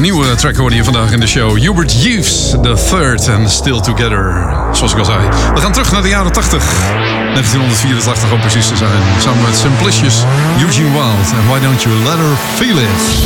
Een nieuwe track hoorde je vandaag in de show. Hubert Hughes, The Third and Still Together. Zoals ik al zei. We gaan terug naar de jaren 80. 1984 om precies te zijn. Samen met Simplicious, Eugene Wild. En Why Don't You Let Her Feel It.